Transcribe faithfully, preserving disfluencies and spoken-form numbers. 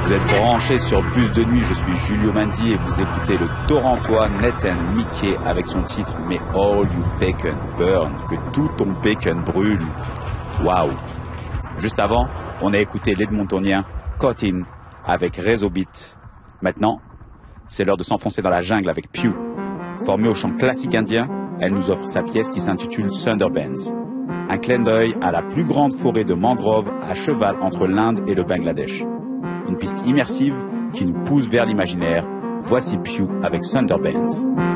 Vous êtes branchés sur Bus de Nuit, je suis Julio Mandi et vous écoutez le Torontois Nathan Mickey avec son titre May All You Bacon Burn, que tout ton bacon brûle. Waouh. Juste avant, on a écouté l'Edmontonien Cottin avec Réseau Beat. Maintenant, c'est l'heure de s'enfoncer dans la jungle avec Pew. Formée au chant classique indien, elle nous offre sa pièce qui s'intitule Sundarbans. Un clin d'œil à la plus grande forêt de mangroves à cheval entre l'Inde et le Bangladesh. Une piste immersive qui nous pousse vers l'imaginaire. Voici Pew avec Sundarbans.